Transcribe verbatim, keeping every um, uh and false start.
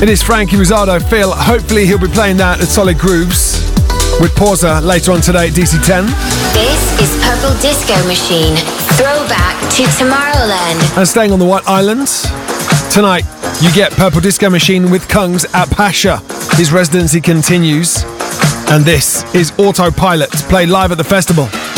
It is Frankie Rizzardo, Phil. Hopefully he'll be playing that at Solid Grooves with Pausa later on today at D C ten. This is Purple Disco Machine, throwback to Tomorrowland. And staying on the White Island, tonight you get Purple Disco Machine with Kungs at Pasha. His residency continues. And this is Autopilot, played live at the festival.